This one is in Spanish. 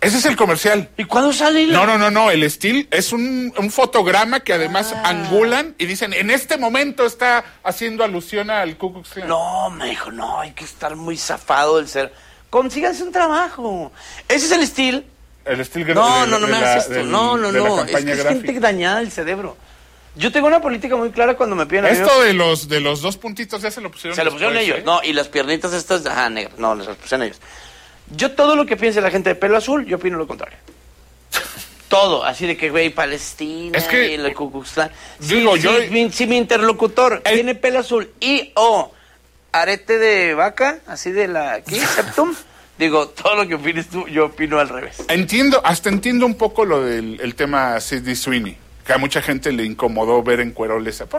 Ese es el comercial. ¿Y cuándo sale? No. El Steel es un fotograma que además angulan y dicen, en este momento está haciendo alusión al Ku Klux Klan. No, me dijo, no, hay que estar muy zafado del ser. Consíganse un trabajo. Ese es el Steel. El Steel No me hagas esto. No. Es que es gráfica. gente dañada del cerebro. Yo tengo una política muy clara cuando me piden Esto de los 2 puntitos ya se lo pusieron. Se lo pusieron ellos, ¿no? Y las piernitas estas, negras. No, las pusieron ellos. Yo todo lo que piense la gente de pelo azul, yo opino lo contrario. Todo, así de que, güey, Palestina, es que, y el Ku Klux Klan. Si mi interlocutor tiene pelo azul y arete de vaca, así de septum, digo, todo lo que opines tú, yo opino al revés. Entiendo un poco lo del tema Sydney Sweeney, que a mucha gente le incomodó ver en Cuerol esa.